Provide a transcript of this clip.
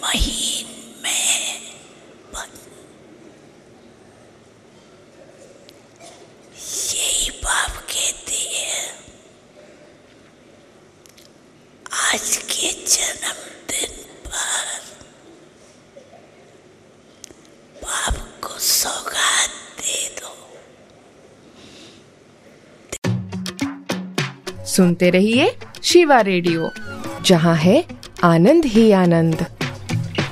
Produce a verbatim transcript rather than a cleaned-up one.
महीन में बंद। यही बाप कहती है, आज के जन्मदिन पर बाप को सौगात दे दो। सुनते रहिए शिवा रेडियो, जहां है आनंद ही आनंद।